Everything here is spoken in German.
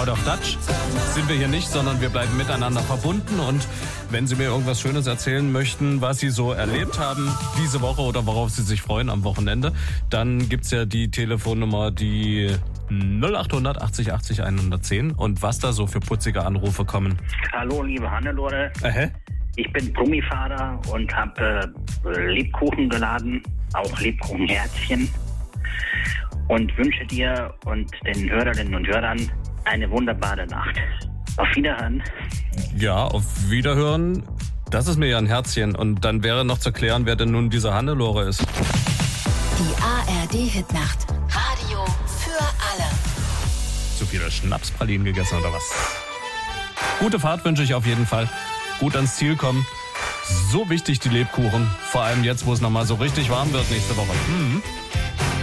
auf Dutch sind wir hier nicht, sondern wir bleiben miteinander verbunden. Und wenn Sie mir irgendwas Schönes erzählen möchten, was Sie so erlebt haben diese Woche oder worauf Sie sich freuen am Wochenende, dann gibt's ja die Telefonnummer, die 0800 80 80 110 und was da so für putzige Anrufe kommen. Hallo, liebe Hannelore. Ich bin Brummifahrer und habe Lebkuchen geladen, auch Lebkuchenherzchen. Und wünsche dir und den Hörerinnen und Hörern eine wunderbare Nacht. Auf Wiederhören. Ja, auf Wiederhören. Das ist mir ja ein Herzchen. Und dann wäre noch zu klären, wer denn nun diese Hannelore ist. Die ARD-Hitnacht. Radio für alle. Zu viele Schnapspralinen gegessen oder was? Gute Fahrt wünsche ich auf jeden Fall. Gut ans Ziel kommen. So wichtig die Lebkuchen. Vor allem jetzt, wo es nochmal so richtig warm wird nächste Woche.